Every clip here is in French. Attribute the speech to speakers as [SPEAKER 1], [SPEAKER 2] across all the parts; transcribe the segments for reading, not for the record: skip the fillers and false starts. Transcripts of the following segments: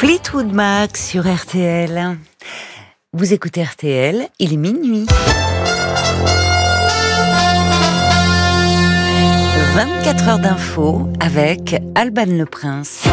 [SPEAKER 1] Fleetwood Mac sur RTL. Vous écoutez RTL, il est minuit. 24 heures d'infos avec Alban Le Prince.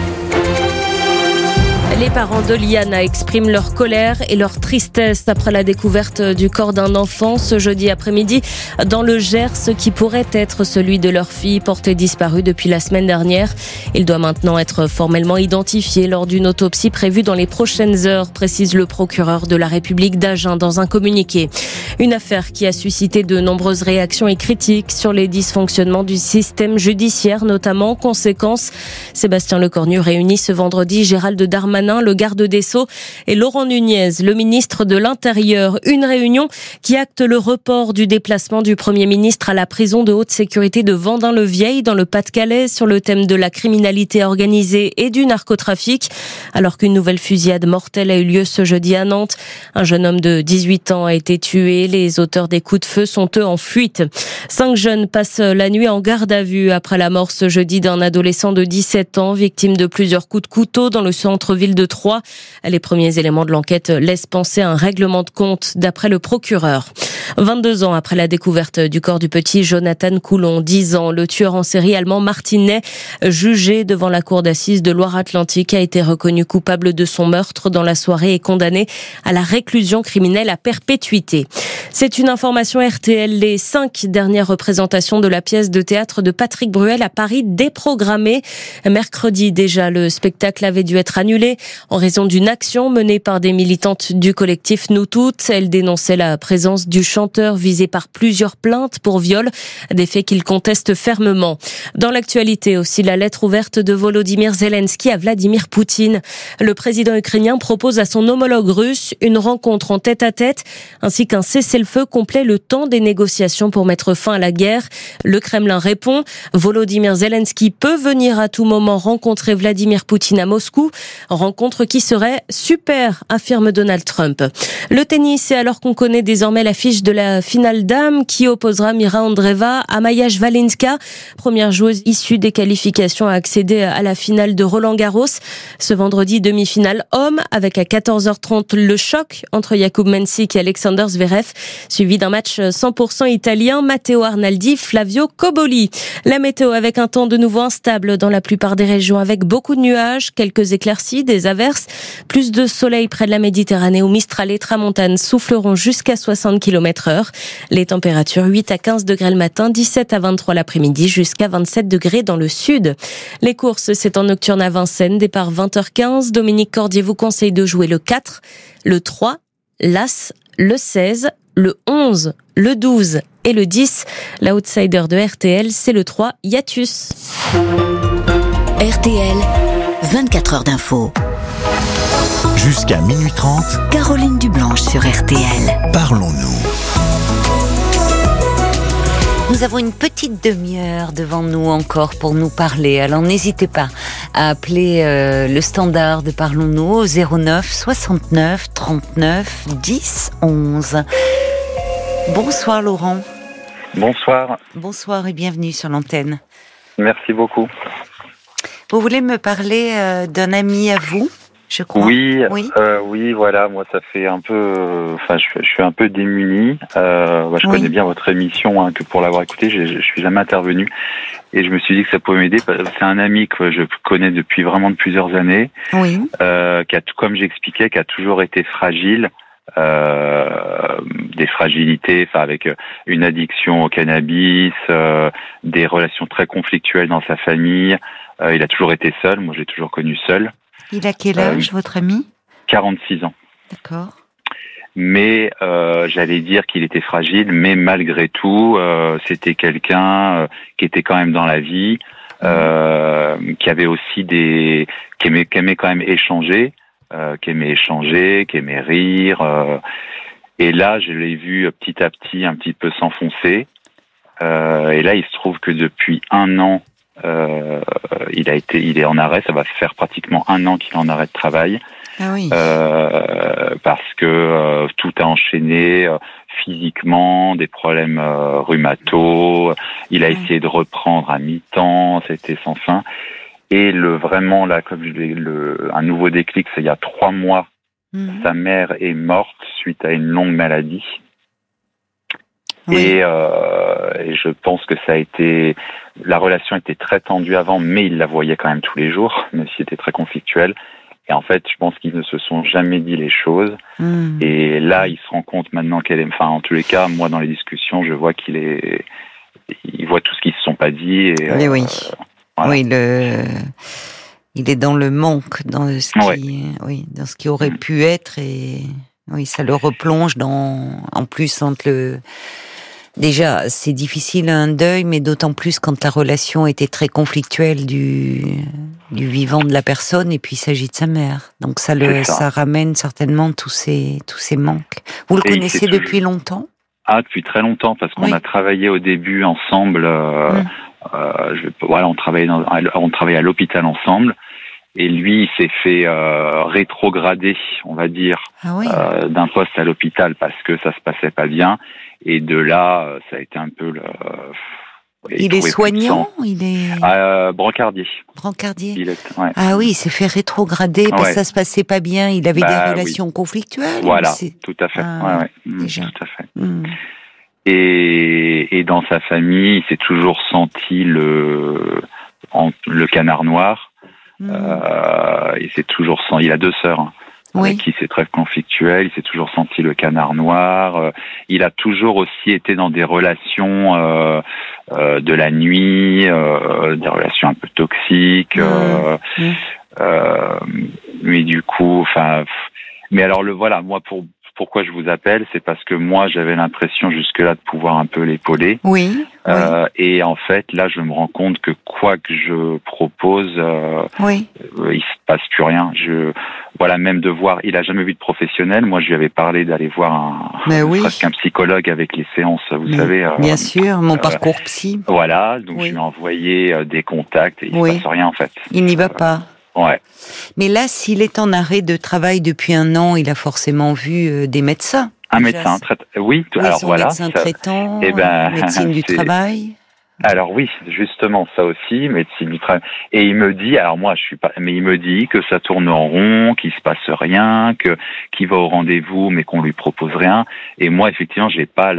[SPEAKER 2] Les parents de Liana expriment leur colère et leur tristesse après la découverte du corps d'un enfant ce jeudi après-midi dans le Gers, qui pourrait être celui de leur fille portée disparue depuis la semaine dernière. Il doit maintenant être formellement identifié lors d'une autopsie prévue dans les prochaines heures, précise le procureur de la République d'Agen dans un communiqué. Une affaire qui a suscité de nombreuses réactions et critiques sur les dysfonctionnements du système judiciaire, notamment. Conséquence, Sébastien Lecornu réunit ce vendredi Gérald Darmanin, le garde des Sceaux, et Laurent Nunez, le ministre de l'Intérieur. Une réunion qui acte le report du déplacement du Premier ministre à la prison de haute sécurité de Vendin-le-Vieil dans le Pas-de-Calais sur le thème de la criminalité organisée et du narcotrafic, alors qu'une nouvelle fusillade mortelle a eu lieu ce jeudi à Nantes. Un jeune homme de 18 ans a été tué. Les auteurs des coups de feu sont eux en fuite. 5 jeunes passent la nuit en garde à vue après la mort ce jeudi d'un adolescent de 17 ans, victime de plusieurs coups de couteau dans le centre-ville de Troyes. Les premiers éléments de l'enquête laissent penser à un règlement de compte d'après le procureur. 22 ans après la découverte du corps du petit Jonathan Coulon, 10 ans, le tueur en série allemand Martinet, jugé devant la cour d'assises de Loire-Atlantique, a été reconnu coupable de son meurtre dans la soirée et condamné à la réclusion criminelle à perpétuité. C'est une information RTL. Les 5 dernières représentations de la pièce de théâtre de Patrick Bruel à Paris déprogrammées. Mercredi déjà, le spectacle avait dû être annulé en raison d'une action menée par des militantes du collectif Nous Toutes. Elles dénonçaient la présence du chanteur visé par plusieurs plaintes pour viol, des faits qu'il conteste fermement. Dans l'actualité aussi, la lettre ouverte de Volodymyr Zelensky à Vladimir Poutine. Le président ukrainien propose à son homologue russe une rencontre en tête-à-tête ainsi qu'un cessez-le-feu complet le temps des négociations pour mettre fin à la guerre. Le Kremlin répond, Volodymyr Zelensky peut venir à tout moment rencontrer Vladimir Poutine à Moscou, rencontre qui serait super, affirme Donald Trump. Le tennis, c'est alors qu'on connaît désormais l'affiche de la finale dames qui opposera Mira Andreeva à Maja Švalinska, première joueuse issue des qualifications à accéder à la finale de Roland-Garros. Ce vendredi, demi-finale homme avec à 14h30 le choc entre Jakub Mensik et Alexander Zverev, suivi d'un match 100% italien, Matteo Arnaldi, Flavio Cobolli. La météo avec un temps de nouveau instable dans la plupart des régions avec beaucoup de nuages, quelques éclaircies, des averses, plus de soleil près de la Méditerranée où Mistral et Tramontane souffleront jusqu'à 60 km/h. Les températures 8 à 15 degrés le matin, 17 à 23 l'après-midi, jusqu'à 27 degrés dans le sud. Les courses, c'est en nocturne à Vincennes, départ 20h15. Dominique Cordier vous conseille de jouer le 4, le 3, l'As, le 16, le 11, le 12 et le 10. L'outsider de RTL, c'est le 3, Hiatus.
[SPEAKER 3] RTL, 24 heures d'info.
[SPEAKER 4] Jusqu'à minuit 30,
[SPEAKER 3] Caroline Dublanche sur RTL.
[SPEAKER 4] Parlons-nous.
[SPEAKER 1] Nous avons une petite demi-heure devant nous encore pour nous parler. Alors n'hésitez pas à appeler le standard de Parlons-nous au 09 69 39 10 11. Bonsoir Laurent.
[SPEAKER 5] Bonsoir.
[SPEAKER 1] Bonsoir et bienvenue sur l'antenne.
[SPEAKER 5] Merci beaucoup.
[SPEAKER 1] Vous voulez me parler d'un ami à vous, je crois?
[SPEAKER 5] Oui,
[SPEAKER 1] oui.
[SPEAKER 5] Oui, voilà, moi ça fait un peu, je suis un peu démuni. Je connais bien votre émission, que pour l'avoir écouté, je suis jamais intervenu et je me suis dit que ça pouvait m'aider. C'est un ami que je connais depuis vraiment de plusieurs années,
[SPEAKER 1] oui.
[SPEAKER 5] Qui a, comme j'expliquais, qui a toujours été fragile. Des fragilités, avec une addiction au cannabis, des relations très conflictuelles dans sa famille. Il a toujours été seul. Moi, j'ai toujours connu seul.
[SPEAKER 1] Il a quel âge, votre ami?
[SPEAKER 5] 46 ans.
[SPEAKER 1] D'accord.
[SPEAKER 5] Mais j'allais dire qu'il était fragile, mais malgré tout, c'était quelqu'un qui était quand même dans la vie, qui avait aussi qui aimait quand même échanger. Qui aimait rire. Et là, je l'ai vu petit à petit un petit peu s'enfoncer. Et là, il se trouve que depuis 1 an, il est en arrêt. Ça va faire pratiquement 1 an qu'il est en arrêt de travail.
[SPEAKER 1] Ah oui.
[SPEAKER 5] Parce que tout a enchaîné physiquement, des problèmes rhumato. Il a essayé de reprendre à mi-temps. C'était sans fin. Et vraiment là, comme un nouveau déclic, c'est il y a 3 mois. Sa mère est morte suite à une longue maladie. Oui. Et je pense que la relation était très tendue avant, mais il la voyait quand même tous les jours, même si c'était très conflictuel. Et en fait, je pense qu'ils ne se sont jamais dit les choses. Et là, il se rend compte maintenant qu'elle est, en tous les cas, moi, dans les discussions, je vois il voit tout ce qu'ils se sont pas dit. Et,
[SPEAKER 1] oui.
[SPEAKER 5] Voilà.
[SPEAKER 1] Oui, il est dans le manque, dans ce qui aurait pu être, et oui, ça le replonge en plus déjà, c'est difficile un deuil, mais d'autant plus quand la relation était très conflictuelle du vivant de la personne, et puis il s'agit de sa mère. Donc ça ramène certainement tous ces manques. Vous le connaissez depuis longtemps ?
[SPEAKER 5] Ah, depuis très longtemps, parce qu'on a travaillé au début ensemble. On travaillait à l'hôpital ensemble. Et lui, il s'est fait rétrograder, on va dire, d'un poste à l'hôpital parce que ça se passait pas bien. Et de là, ça a été un peu
[SPEAKER 1] Il est soignant, il est
[SPEAKER 5] brancardier.
[SPEAKER 1] Brancardier. Ah oui, il s'est fait rétrograder parce que ça se passait pas bien. Il avait des relations conflictuelles.
[SPEAKER 5] Voilà, tout à fait.
[SPEAKER 1] Déjà.
[SPEAKER 5] Tout à fait. Et dans sa famille, il s'est toujours senti le canard noir. Il s'est toujours senti. Il a 2 sœurs. Avec qui c'est très conflictuel, il s'est toujours senti le canard noir. Il a toujours aussi été dans des relations de la nuit, des relations un peu toxiques. Mais du coup, mais alors moi pourquoi je vous appelle, c'est parce que moi j'avais l'impression jusque-là de pouvoir un peu l'épauler. Et en fait là je me rends compte que quoi que je propose, il se passe plus rien. Même de voir, il a jamais vu de professionnel. Moi je lui avais parlé d'aller voir presque un psychologue avec les séances, vous savez.
[SPEAKER 1] Bien sûr, mon parcours psy.
[SPEAKER 5] Voilà, donc je lui ai envoyé des contacts et il se passe rien en fait.
[SPEAKER 1] Il n'y va pas.
[SPEAKER 5] Ouais.
[SPEAKER 1] Mais là, s'il est en arrêt de travail depuis 1 an, il a forcément vu des médecins.
[SPEAKER 5] Un médecin traitant. Oui, alors
[SPEAKER 1] son
[SPEAKER 5] voilà.
[SPEAKER 1] Médecin traitant, médecine du travail.
[SPEAKER 5] Alors oui, justement, ça aussi, médecine du travail. Et il me dit, alors moi je suis pas, mais il me dit que ça tourne en rond, qu'il se passe rien, qu'il va au rendez-vous, mais qu'on lui propose rien. Et moi, effectivement, j'ai pas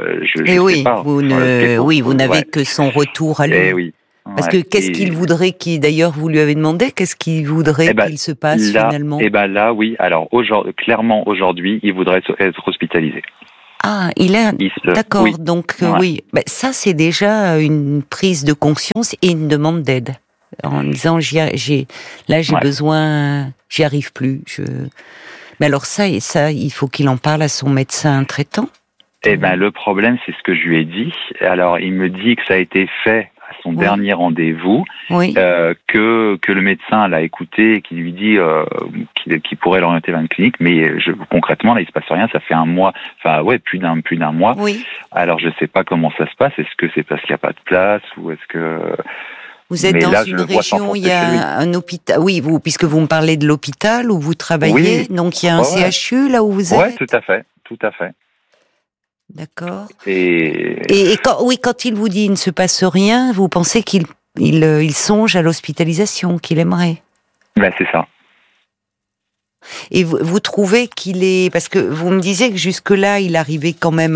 [SPEAKER 1] vous n'avez que son retour à lui.
[SPEAKER 5] Et oui.
[SPEAKER 1] Parce que qu'est-ce qu'il voudrait d'ailleurs vous lui avez demandé, qu'est-ce qu'il voudrait qu'il se passe finalement?
[SPEAKER 5] Là, oui. Alors clairement aujourd'hui, il voudrait être hospitalisé.
[SPEAKER 1] Ah, d'accord. Oui. Donc ça c'est déjà une prise de conscience et une demande d'aide en disant j'ai besoin, j'y arrive plus. Mais alors ça, il faut qu'il en parle à son médecin traitant.
[SPEAKER 5] Le problème, c'est ce que je lui ai dit. Alors il me dit que ça a été fait à son dernier rendez-vous, que le médecin l'a écouté et qui lui dit qu'il pourrait l'orienter vers une clinique, mais concrètement là il se passe rien, ça fait 1 mois, plus d'un mois. Oui. Alors je sais pas comment ça se passe, est-ce que c'est parce qu'il n'y a pas de place ou est-ce que
[SPEAKER 1] vous êtes dans une région où il y a un hôpital, puisque vous me parlez de l'hôpital où vous travaillez, donc il y a un CHU là où vous êtes.
[SPEAKER 5] Oui, tout à fait.
[SPEAKER 1] D'accord. Et quand il vous dit il ne se passe rien, vous pensez qu'il songe à l'hospitalisation, qu'il aimerait?
[SPEAKER 5] C'est ça.
[SPEAKER 1] Et vous trouvez qu'il est, parce que vous me disiez que jusque-là il arrivait quand même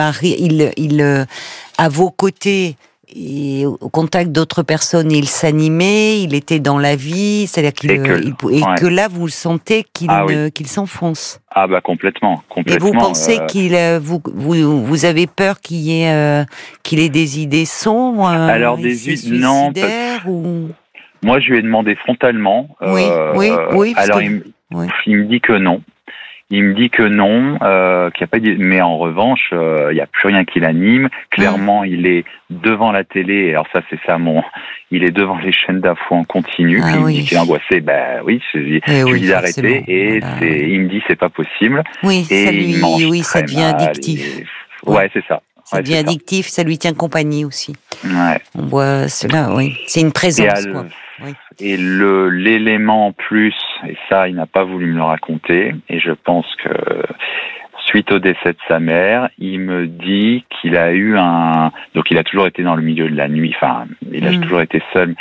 [SPEAKER 1] à vos côtés et au contact d'autres personnes, il s'animait, il était dans la vie, c'est-à-dire que là vous le sentez qu'il s'enfonce.
[SPEAKER 5] Ah complètement.
[SPEAKER 1] Et vous pensez vous avez peur qu'il ait des idées sombres,
[SPEAKER 5] alors des idées suicidaires ou... Moi je lui ai demandé frontalement. Alors il me dit que non. Il me dit que non, qu'il n'y a pas mais en revanche, il n'y a plus rien qui l'anime. Clairement, il est devant la télé. Alors ça, c'est ça il est devant les chaînes d'infos en continu. Puis il me dit qu'il est angoissé. Je lui dis d'arrêter et il me dit c'est pas possible.
[SPEAKER 1] Oui,
[SPEAKER 5] et
[SPEAKER 1] ça devient addictif.
[SPEAKER 5] C'est ça.
[SPEAKER 1] Ça devient addictif, ça lui tient compagnie aussi.
[SPEAKER 5] Ouais.
[SPEAKER 1] On voit cela, c'est une présence.
[SPEAKER 5] Et l'élément en plus, et ça, il n'a pas voulu me le raconter, et je pense que suite au décès de sa mère, il me dit qu'il a eu donc il a toujours été dans le milieu de la nuit, il a toujours été seul,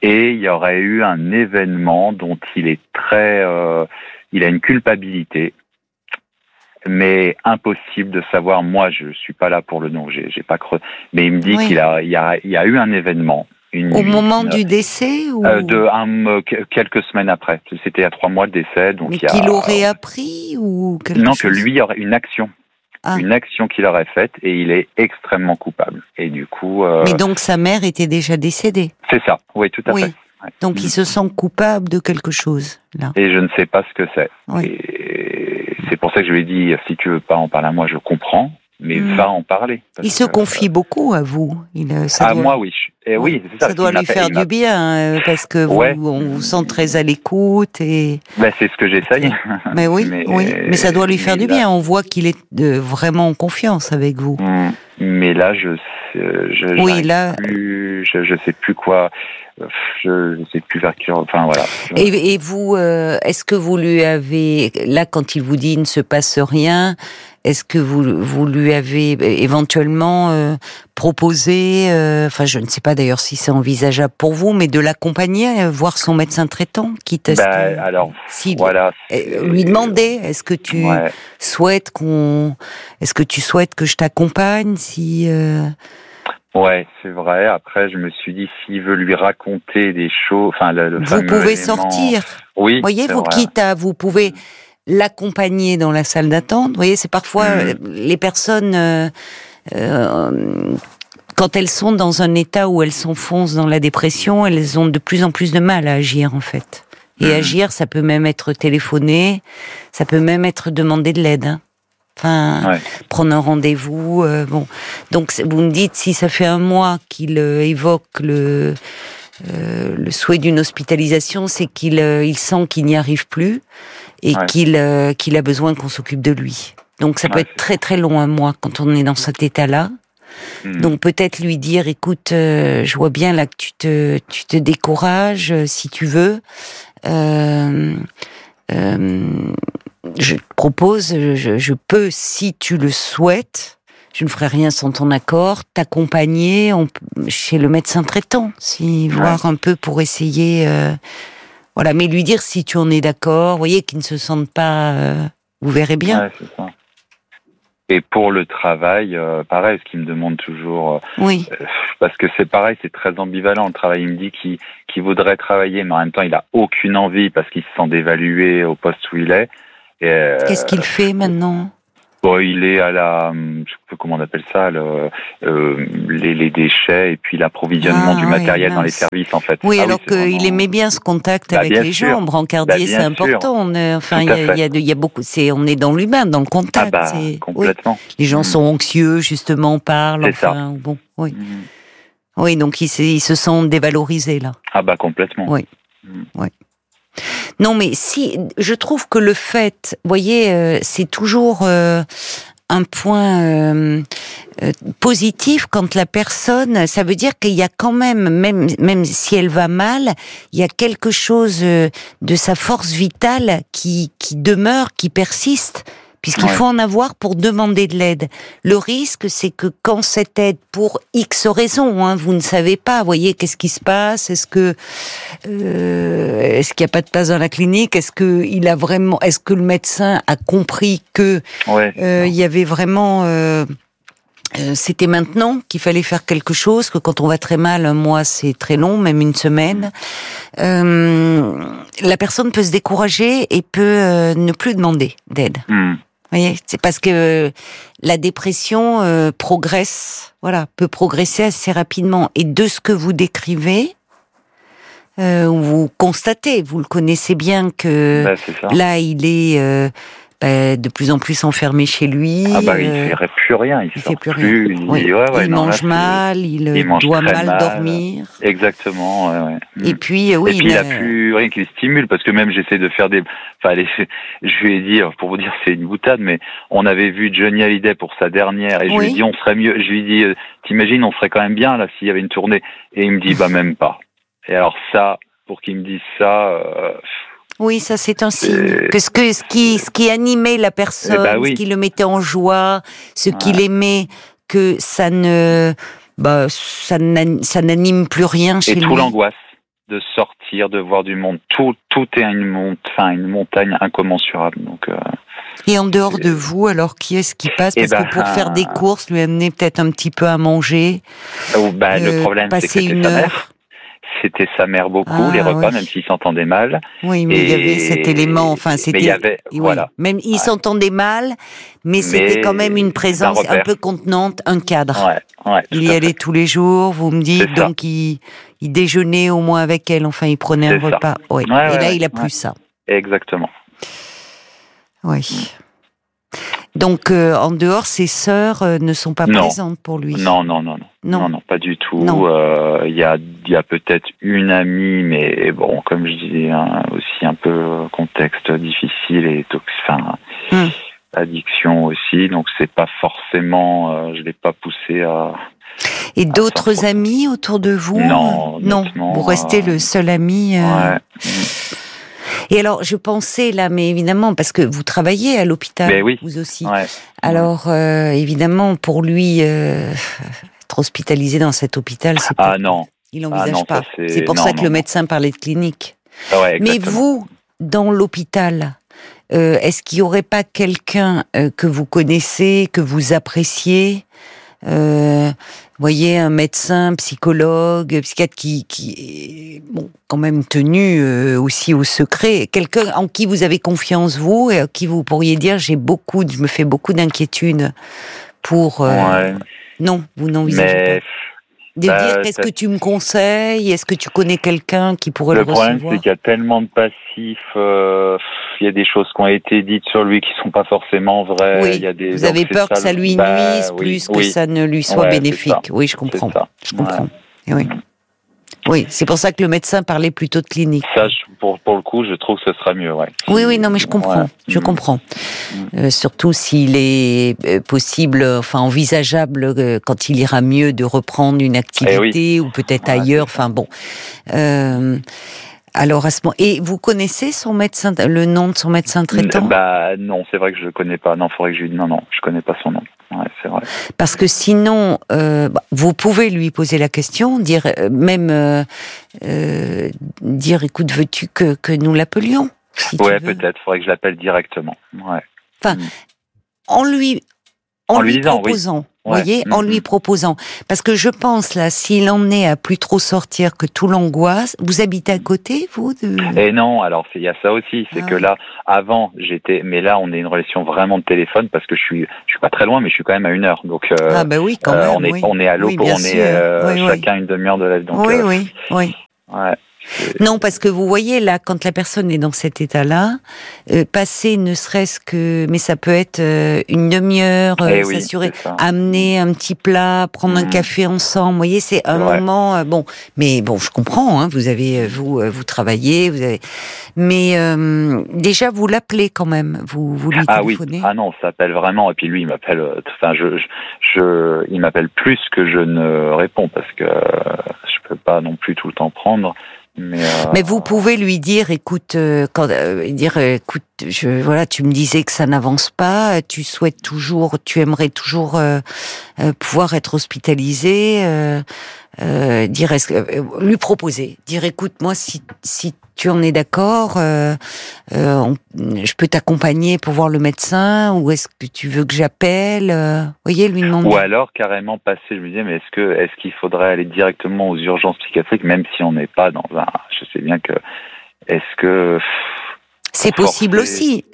[SPEAKER 5] et il y aurait eu un événement dont il est il a une culpabilité, mais impossible de savoir. Moi, je suis pas là pour le nom, j'ai pas mais il me dit qu'il y a eu un événement.
[SPEAKER 1] Au moment du décès ou
[SPEAKER 5] quelques semaines après. C'était il y a 3 mois de décès. Donc
[SPEAKER 1] mais qu'il aurait appris ou quelque
[SPEAKER 5] non,
[SPEAKER 1] chose?
[SPEAKER 5] que lui aurait une action. Une action qu'il aurait faite et il est extrêmement coupable. Et du coup...
[SPEAKER 1] Mais donc sa mère était déjà décédée?
[SPEAKER 5] C'est ça, oui, tout à fait. Ouais.
[SPEAKER 1] Donc il se sent coupable de quelque chose, là.
[SPEAKER 5] Et je ne sais pas ce que c'est.
[SPEAKER 1] Oui.
[SPEAKER 5] Et c'est pour ça que je lui ai dit, si tu veux pas en parler à moi, je comprends, mais va en parler.
[SPEAKER 1] Il se confie beaucoup à vous.
[SPEAKER 5] Moi, oui. Oui, c'est ça.
[SPEAKER 1] Ça doit lui faire du bien, parce que on vous sent très à l'écoute. Et...
[SPEAKER 5] c'est ce que j'essaye.
[SPEAKER 1] Mais oui, mais ça doit lui faire du bien. On voit qu'il est vraiment en confiance avec vous.
[SPEAKER 5] Mais là, je sais plus quoi. Je sais plus vers qui. Enfin voilà.
[SPEAKER 1] Et vous, est-ce que vous lui avez, là, quand il vous dit il ne se passe rien, est-ce que vous lui avez éventuellement proposé, enfin je ne sais pas d'ailleurs si c'est envisageable pour vous, mais de l'accompagner, voir son médecin traitant, quitte à lui demander, est-ce que tu souhaites que je t'accompagne si
[SPEAKER 5] Ouais, c'est vrai. Après, je me suis dit, s'il veut lui raconter des choses, enfin,
[SPEAKER 1] vous pouvez sortir.
[SPEAKER 5] Oui.
[SPEAKER 1] Voyez, vous pouvez l'accompagner dans la salle d'attente. Vous voyez, c'est parfois les personnes, quand elles sont dans un état où elles s'enfoncent dans la dépression, elles ont de plus en plus de mal à agir, en fait. Et agir, ça peut même être téléphoner, ça peut même être demander de l'aide. Hein. Enfin, prendre un rendez-vous. Bon, donc vous me dites, si ça fait 1 mois qu'il évoque le souhait d'une hospitalisation, c'est qu'il sent qu'il n'y arrive plus et qu'il a besoin qu'on s'occupe de lui. Donc ça peut être très très long 1 mois quand on est dans cet état-là. Donc peut-être lui dire, écoute, je vois bien là que tu te décourages, si tu veux. Je te propose, je peux, si tu le souhaites, je ne ferai rien sans ton accord, t'accompagner chez le médecin traitant, voir un peu pour essayer, voilà, mais lui dire si tu en es d'accord, vous voyez, qu'il ne se sente pas, vous verrez bien.
[SPEAKER 5] Ouais, c'est ça. Et pour le travail, pareil, ce qu'il me demande toujours, parce que c'est pareil, c'est très ambivalent le travail. Il me dit qu'il voudrait travailler, mais en même temps, il a aucune envie parce qu'il se sent dévalué au poste où il est.
[SPEAKER 1] Qu'est-ce qu'il fait maintenant?
[SPEAKER 5] Il est à je sais pas comment on appelle ça, les déchets et puis l'approvisionnement du matériel dans les services, en fait.
[SPEAKER 1] Oui, alors qu'il aimait bien ce contact avec les gens. Brancardier, c'est important. Enfin, il y a beaucoup. On est dans l'humain, dans le contact.
[SPEAKER 5] Complètement.
[SPEAKER 1] Les gens sont anxieux, justement, parlent. Enfin, bon, oui. Oui, donc il se sent dévalorisé là.
[SPEAKER 5] Complètement.
[SPEAKER 1] Oui. Oui. Non, mais si, je trouve que le fait, vous voyez, c'est toujours un point positif quand la personne, ça veut dire qu'il y a quand même si elle va mal, il y a quelque chose de sa force vitale qui demeure, qui persiste. Puisqu'il faut en avoir pour demander de l'aide. Le risque, c'est que quand cette aide, pour X raisons, vous ne savez pas, vous voyez, qu'est-ce qui se passe, est-ce qu'il n'y a pas de place dans la clinique, est-ce que le médecin a compris que il y avait vraiment, c'était maintenant qu'il fallait faire quelque chose, que quand on va très mal, 1 mois c'est très long, même 1 semaine. La personne peut se décourager et peut ne plus demander d'aide. Vous voyez, c'est parce que la dépression peut progresser assez rapidement. Et de ce que vous décrivez, vous constatez, vous le connaissez bien que là, il est de plus en plus enfermé chez lui.
[SPEAKER 5] Il ne ferait plus rien, il sort plus rien.
[SPEAKER 1] Il mange mal, il doit mal dormir.
[SPEAKER 5] Exactement.
[SPEAKER 1] Et puis,
[SPEAKER 5] et puis il n'a plus rien qui le stimule, parce que même j'essaie de faire je lui ai dit, pour vous dire, c'est une boutade, mais on avait vu Johnny Hallyday pour sa dernière, et je lui ai dit, on serait mieux. Je lui ai dit, t'imagines, on serait quand même bien là s'il y avait une tournée. Et il me dit, même pas. Et alors ça, pour qu'il me dise ça.
[SPEAKER 1] Oui, ça c'est un signe. Que ce qui animait la personne, ce qui le mettait en joie, ce qu'il aimait, que ça n'anime plus rien chez lui.
[SPEAKER 5] Et trop l'angoisse. de sortir, de voir du monde. Tout est une montagne incommensurable. Donc,
[SPEAKER 1] et en dehors de vous, alors qui est-ce qui passe? Parce que pour faire des courses, lui amener peut-être un petit peu à manger.
[SPEAKER 5] Le problème, c'est que c'était sa mère. C'était sa mère beaucoup, les repas, même s'ils s'entendaient mal.
[SPEAKER 1] Oui, mais il y avait cet élément, enfin, c'était...
[SPEAKER 5] Mais il y avait, voilà.
[SPEAKER 1] Même ils s'entendaient mal, mais c'était quand même une présence un peu contenante, un cadre.
[SPEAKER 5] Ouais,
[SPEAKER 1] il y allait tous les jours, vous me dites, donc il déjeunait au moins avec elle, enfin, il prenait un repas. Oui. Et là, il a plus ça.
[SPEAKER 5] Exactement.
[SPEAKER 1] Oui. Donc, en dehors, ses sœurs ne sont pas présentes pour lui.
[SPEAKER 5] Non, pas du tout. Il y a peut-être une amie, mais bon, comme je disais, aussi un peu contexte difficile et addiction aussi. Donc, c'est pas forcément, je l'ai pas poussé à.
[SPEAKER 1] Et d'autres amis autour de vous?
[SPEAKER 5] Non.
[SPEAKER 1] Vous restez le seul ami.
[SPEAKER 5] Ouais.
[SPEAKER 1] Et alors, je pensais là, mais évidemment, parce que vous travaillez à l'hôpital, vous aussi.
[SPEAKER 5] Ouais.
[SPEAKER 1] Alors, évidemment, pour lui, être hospitalisé dans cet hôpital, c'est pas.
[SPEAKER 5] Non.
[SPEAKER 1] Il n'envisage pas. C'est pour ça que le médecin parlait de clinique.
[SPEAKER 5] Ouais,
[SPEAKER 1] mais vous, dans l'hôpital, est-ce qu'il n'y aurait pas quelqu'un que vous connaissez, que vous appréciez? Voyez, un médecin, psychologue, psychiatre qui est quand même tenu aussi au secret, quelqu'un en qui vous avez confiance vous et à qui vous pourriez dire je me fais beaucoup d'inquiétudes pour. Non, vous n'envisagez pas. De dire qu'est-ce que tu me conseilles, est-ce que tu connais quelqu'un qui pourrait le recevoir?
[SPEAKER 5] Le problème, c'est qu'il y a tellement de passifs. Il y a des choses qui ont été dites sur lui qui sont pas forcément vraies.
[SPEAKER 1] Oui.
[SPEAKER 5] Il y a des,
[SPEAKER 1] vous avez peur que ça lui nuise plus que ça ne lui soit bénéfique. Oui, je comprends. Je comprends. Oui. Oui, c'est pour ça que le médecin parlait plutôt de clinique.
[SPEAKER 5] Ça, pour le coup, je trouve que ce sera mieux,
[SPEAKER 1] Oui, non, mais je comprends. Je comprends. Surtout s'il est possible, enfin envisageable, quand il ira mieux, de reprendre une activité ou peut-être ailleurs. Enfin bon. Alors à ce moment, et vous connaissez son médecin, le nom de son médecin traitant?
[SPEAKER 5] Non, c'est vrai que je le connais pas. Non, faudrait que je lui dise. Non, je connais pas son nom. Ouais, c'est vrai.
[SPEAKER 1] Parce que sinon, vous pouvez lui poser la question, dire écoute, veux-tu que nous l'appelions? Si
[SPEAKER 5] peut-être. Faudrait que je l'appelle directement. Ouais.
[SPEAKER 1] Enfin, en lui proposant. Vous voyez, en lui proposant. Parce que je pense, là, s'il en est à plus trop sortir, que tout l'angoisse, vous habitez à côté, vous
[SPEAKER 5] Et non, alors, il y a ça aussi. C'est que là, avant, mais là, on est une relation vraiment de téléphone parce que je suis pas très loin, mais je suis quand même à 1 heure. Donc,
[SPEAKER 1] oui, quand même.
[SPEAKER 5] On est à l'oppo, chacun une demi-heure de la vie. Donc,
[SPEAKER 1] oui.
[SPEAKER 5] Ouais.
[SPEAKER 1] Non, parce que vous voyez, là, quand la personne est dans cet état-là, passer ne serait-ce que, mais ça peut être une demi-heure, s'assurer, amener un petit plat, prendre un café ensemble, vous voyez, c'est un moment, mais je comprends, hein, vous avez, vous travaillez, mais déjà, vous l'appelez quand même, vous lui téléphonez.
[SPEAKER 5] Ah non, ça s'appelle vraiment, et puis lui, il m'appelle, il m'appelle plus que je ne réponds, parce que je peux pas non plus tout le temps prendre.
[SPEAKER 1] Mais vous pouvez lui dire, écoute, écoute, tu me disais que ça n'avance pas, tu aimerais toujours pouvoir être hospitalisé, lui proposer, dire, écoute, moi, si tu en es d'accord, je peux t'accompagner pour voir le médecin, ou est-ce que tu veux que j'appelle, voyez, lui demander.
[SPEAKER 5] Ou alors carrément passer, je me disais, mais est-ce qu'il faudrait aller directement aux urgences psychiatriques, même si on n'est pas dans je sais bien que, est-ce que...
[SPEAKER 1] C'est possible aussi,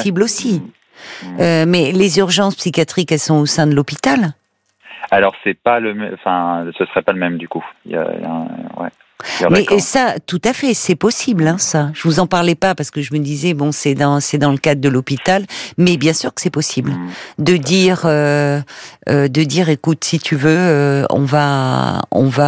[SPEAKER 1] mais les urgences psychiatriques, elles sont au sein de l'hôpital? Alors,
[SPEAKER 5] ce serait pas le même du coup.
[SPEAKER 1] Mais ça, tout à fait, c'est possible, hein, ça. Je vous en parlais pas parce que je me disais, c'est dans le cadre de l'hôpital, mais bien sûr que c'est possible de dire, écoute, si tu veux, on va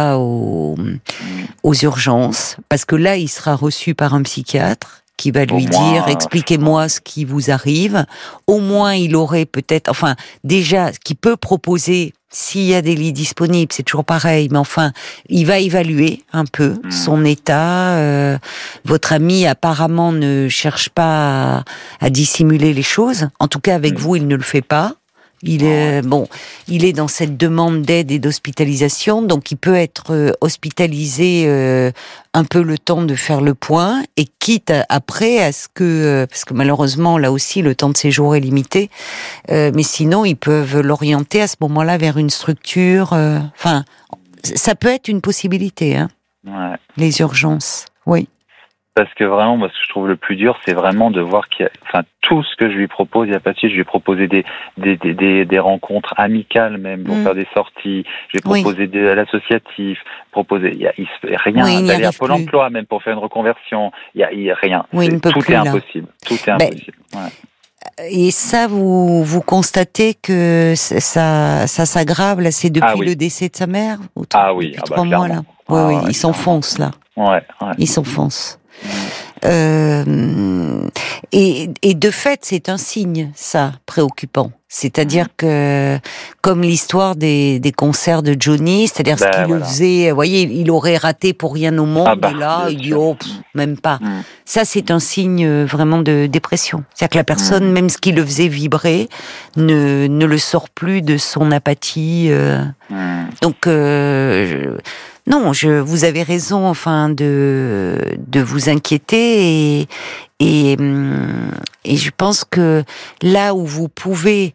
[SPEAKER 1] aux urgences, parce que là, il sera reçu par un psychiatre qui va lui dire, expliquez-moi ce qui vous arrive. Au moins, il aurait peut-être, déjà, ce qu'il peut proposer. S'il y a des lits disponibles, c'est toujours pareil, mais il va évaluer un peu son état. Votre ami, apparemment, ne cherche pas à dissimuler les choses. En tout cas, avec vous, il ne le fait pas. Il est il est dans cette demande d'aide et d'hospitalisation, donc il peut être hospitalisé un peu le temps de faire le point, et quitte après à ce que, parce que malheureusement là aussi le temps de séjour est limité, mais sinon ils peuvent l'orienter à ce moment-là vers une structure. Enfin, ça peut être une possibilité, hein.
[SPEAKER 5] Ouais.
[SPEAKER 1] Les urgences, oui.
[SPEAKER 5] Parce que vraiment, moi, ce que je trouve le plus dur, c'est vraiment de voir tout ce que je lui propose, il n'y a pas de suite. Je lui ai proposé des rencontres amicales même, pour faire des sorties. Je lui ai proposé de l'associatif, il y a rien, d'aller à Pôle emploi même pour faire une reconversion. Il y a rien.
[SPEAKER 1] Oui,
[SPEAKER 5] Tout est impossible. Tout est impossible. Ouais.
[SPEAKER 1] Et ça, vous constatez que ça s'aggrave, là, c'est depuis le décès de sa mère? Depuis 3 mois, là. Oui, il s'enfonce, là.
[SPEAKER 5] Ouais.
[SPEAKER 1] Il s'enfonce. Et de fait, c'est un signe, ça, préoccupant. C'est-à-dire que, comme l'histoire des concerts de Johnny, c'est-à-dire ce qu'il le faisait, vous voyez, il aurait raté pour rien au monde, et là, il dit, même pas. Ça, c'est un signe vraiment de dépression. C'est-à-dire que la personne, même ce qui le faisait vibrer, ne le sort plus de son apathie. Donc, non, vous avez raison, enfin, de vous inquiéter, et je pense que là où vous pouvez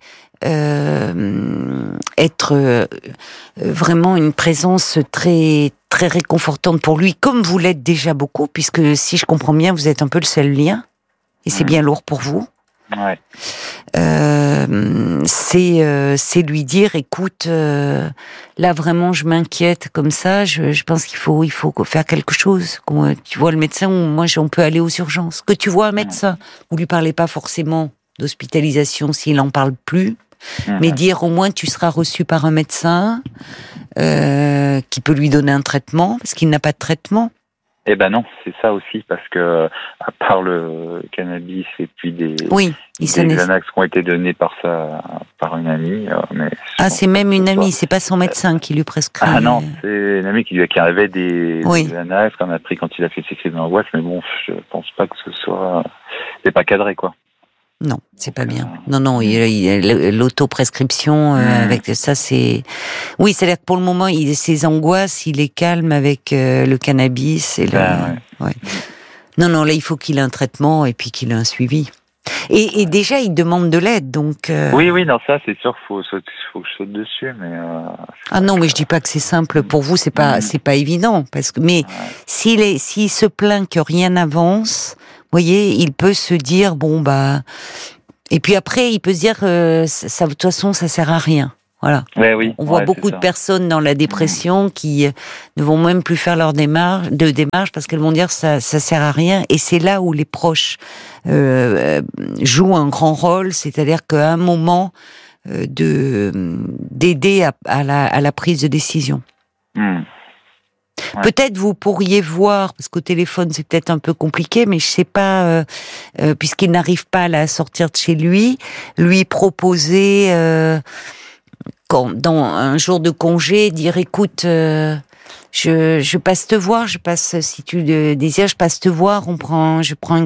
[SPEAKER 1] être vraiment une présence très très réconfortante pour lui, comme vous l'êtes déjà beaucoup, puisque si je comprends bien, vous êtes un peu le seul lien, et c'est bien lourd pour vous.
[SPEAKER 5] Ouais.
[SPEAKER 1] C'est lui dire, écoute, là vraiment je m'inquiète comme ça, je pense qu'il faut faire quelque chose. Tu vois le médecin, ou moi on peut aller aux urgences. Que tu vois un médecin, vous lui parlez pas forcément d'hospitalisation s'il en parle plus, mais dire au moins tu seras reçu par un médecin qui peut lui donner un traitement, parce qu'il n'a pas de traitement.
[SPEAKER 5] Eh ben non, c'est ça aussi, parce que à part le cannabis et puis des Xanax qui ont été donnés par une amie, mais
[SPEAKER 1] c'est même une amie, c'est pas son médecin qui lui prescrit.
[SPEAKER 5] Ah non, c'est une amie qui avait des Xanax qu'on a pris quand il a fait ses crises d'angoisse, mais bon, je pense pas que c'est pas cadré, quoi.
[SPEAKER 1] Non, c'est pas bien. Non, l'autoprescription avec ça, c'est... Oui, c'est-à-dire que pour le moment, ses angoisses, il les calme avec le cannabis. Non, là, il faut qu'il ait un traitement et puis qu'il ait un suivi. Et déjà, il demande de l'aide, donc...
[SPEAKER 5] Oui, non, ça, c'est sûr, faut que je saute dessus, mais...
[SPEAKER 1] non, mais je dis pas que c'est simple pour vous, c'est pas évident, parce que... Mais s'il se plaint que rien n'avance... Vous voyez, il peut se dire, et puis après, il peut se dire, ça, de toute façon, ça sert à rien. Voilà. On voit beaucoup de personnes dans la dépression qui ne vont même plus faire leur démarche parce qu'elles vont dire, ça sert à rien. Et c'est là où les proches jouent un grand rôle, c'est-à-dire qu'à un moment, d'aider à la prise de décision. Peut-être vous pourriez voir, parce qu'au téléphone c'est peut-être un peu compliqué, mais je sais pas, puisqu'il n'arrive pas à la sortir de chez lui proposer, dans un jour de congé, dire écoute, je passe te voir, si tu le désires, je passe te voir, je prends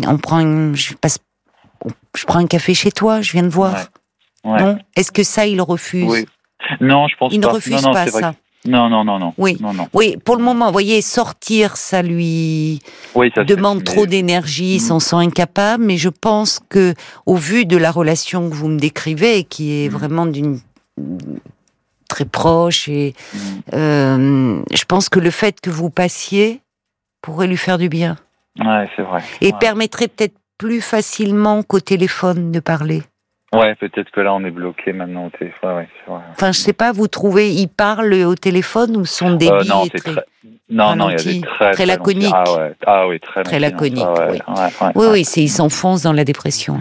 [SPEAKER 1] un café chez toi, je viens te voir. Non? Est-ce que ça il refuse?
[SPEAKER 5] Oui. Non, je pense pas.
[SPEAKER 1] Il ne refuse pas ça.
[SPEAKER 5] Non.
[SPEAKER 1] Oui, pour le moment, vous voyez, sortir, ça lui demande trop d'énergie, il s'en sent incapable, mais je pense que, au vu de la relation que vous me décrivez, qui est vraiment très proche, et je pense que le fait que vous passiez pourrait lui faire du bien.
[SPEAKER 5] Ouais, c'est vrai.
[SPEAKER 1] Et permettrait peut-être plus facilement qu'au téléphone de parler.
[SPEAKER 5] Ouais, peut-être que là on est bloqué maintenant au téléphone. C'est vrai.
[SPEAKER 1] Enfin, je sais pas, vous trouvez, il parle au téléphone ou son débit est très...
[SPEAKER 5] Non, il y a des
[SPEAKER 1] très laconique.
[SPEAKER 5] Oui,
[SPEAKER 1] très laconique.
[SPEAKER 5] Oui,
[SPEAKER 1] il s'enfonce dans la dépression.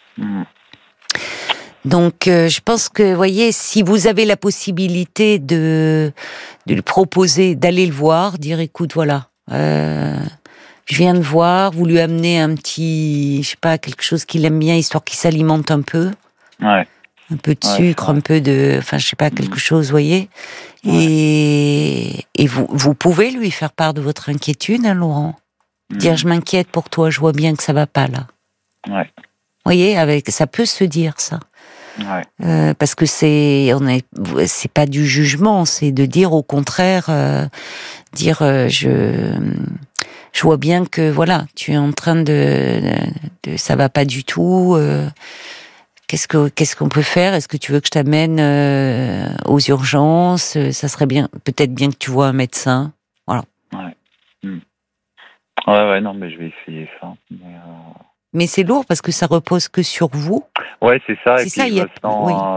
[SPEAKER 1] Donc, je pense que, vous voyez, si vous avez la possibilité de lui proposer d'aller le voir, dire, écoute, voilà, je viens de voir, vous lui amenez un petit, je sais pas, quelque chose qu'il aime bien, histoire qu'il s'alimente un peu.
[SPEAKER 5] Ouais.
[SPEAKER 1] Un peu de sucre, un peu de, enfin, je sais pas, quelque chose, vous voyez. Et vous pouvez lui faire part de votre inquiétude, hein, Laurent. Dire, je m'inquiète pour toi, je vois bien que ça va pas, là.
[SPEAKER 5] Ouais.
[SPEAKER 1] Vous voyez, ça peut se dire, ça. Parce que c'est pas du jugement, c'est de dire au contraire, je vois bien que voilà, tu es en train de ça va pas du tout. Qu'est-ce qu'on peut faire? Est-ce que tu veux que je t'amène aux urgences? Ça serait bien, peut-être bien que tu vois un médecin. Voilà.
[SPEAKER 5] Ouais, non, mais je vais essayer ça.
[SPEAKER 1] Mais c'est lourd parce que ça repose que sur vous.
[SPEAKER 5] Ouais, c'est ça.
[SPEAKER 1] C'est
[SPEAKER 5] et
[SPEAKER 1] ça,
[SPEAKER 5] puis je me sens.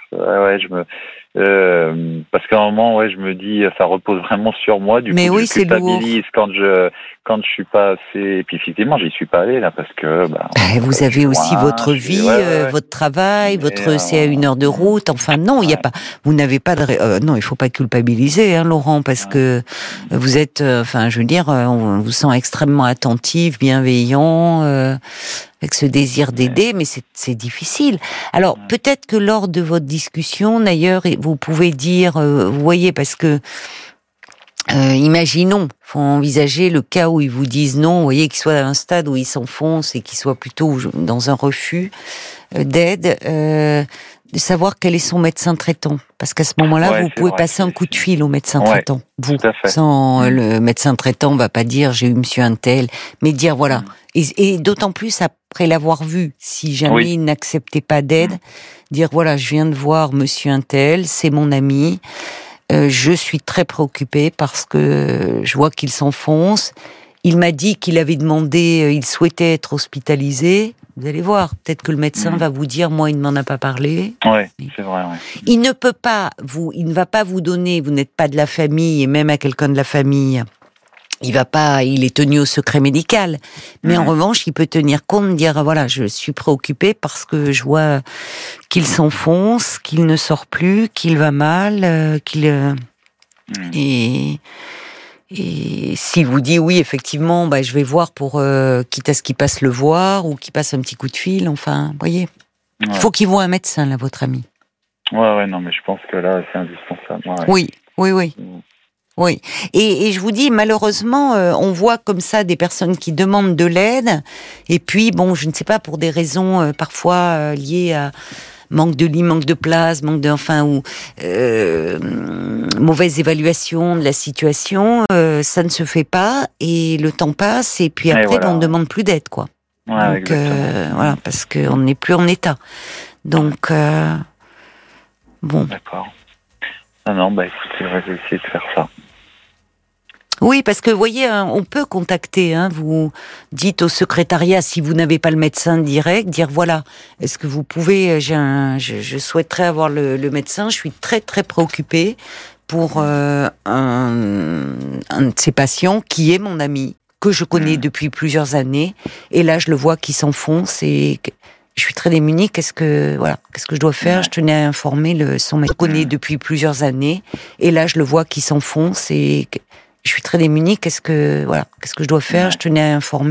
[SPEAKER 5] Parce qu'à un moment, je me dis, ça repose vraiment sur moi. Du
[SPEAKER 1] mais
[SPEAKER 5] coup,
[SPEAKER 1] oui,
[SPEAKER 5] je culpabilise quand je suis pas assez. Et puis effectivement, j'y suis pas allé là parce que.
[SPEAKER 1] Vous avez aussi
[SPEAKER 5] loin,
[SPEAKER 1] votre vie, votre travail, c'est à 1 heure de route. Enfin, non, il y a pas. Vous n'avez pas de. Non, il faut pas culpabiliser, hein, Laurent, parce que vous êtes. Je veux dire, on vous sent extrêmement attentif, bienveillant. Avec ce désir d'aider, mais c'est difficile. Alors, peut-être que lors de votre discussion, d'ailleurs, vous pouvez dire, vous voyez, parce que, imaginons, faut envisager le cas où ils vous disent non, vous voyez, qu'ils soient à un stade où ils s'enfoncent et qu'ils soient plutôt dans un refus d'aide, de savoir quel est son médecin traitant. Parce qu'à ce moment-là, vous pouvez passer un coup de fil au médecin traitant. Vous, sans le médecin traitant va pas dire j'ai eu monsieur un tel, mais dire voilà. Et d'autant plus après l'avoir vu, si jamais il n'acceptait pas d'aide, dire voilà, je viens de voir monsieur un tel, c'est mon ami, je suis très préoccupée parce que je vois qu'il s'enfonce. Il m'a dit qu'il avait demandé, il souhaitait être hospitalisé. Vous allez voir, peut-être que le médecin va vous dire, moi, il ne m'en a pas parlé.
[SPEAKER 5] Ouais, c'est vrai.
[SPEAKER 1] Il ne peut pas il ne va pas vous donner, vous n'êtes pas de la famille, et même à quelqu'un de la famille, il est tenu au secret médical. Mais en revanche, il peut tenir compte, dire, voilà, je suis préoccupée parce que je vois qu'il s'enfonce, qu'il ne sort plus, qu'il va mal, Et s'il vous dit oui, effectivement, je vais voir pour quitte à ce qu'il passe le voir ou qu'il passe un petit coup de fil, enfin, voyez. Il faut qu'il voie un médecin, là, votre ami.
[SPEAKER 5] Non, mais je pense que là, c'est indispensable.
[SPEAKER 1] Oui. Oui. Et je vous dis, malheureusement, on voit comme ça des personnes qui demandent de l'aide, et puis, je ne sais pas, pour des raisons parfois liées à manque de lit, manque de place, mauvaise évaluation de la situation, ça ne se fait pas et le temps passe et puis après on ne demande plus d'aide, quoi. Donc parce qu'on n'est plus en état. Donc bon.
[SPEAKER 5] D'accord. Non, écoutez, je vais essayer de faire ça.
[SPEAKER 1] Oui, parce que vous voyez, on peut contacter. Vous dites au secrétariat si vous n'avez pas le médecin direct, dire voilà, est-ce que vous pouvez je souhaiterais avoir le médecin. Je suis très très préoccupée pour un de ces patients qui est mon ami que je connais depuis plusieurs années. Et là, je le vois qui s'enfonce et je suis très démunie. Qu'est-ce que je dois faire? Je tenais à informer son médecin que je connais depuis plusieurs années. Et là, je le vois qui s'enfonce et je suis très démunie. Qu'est-ce que je dois faire? Je tenais à informer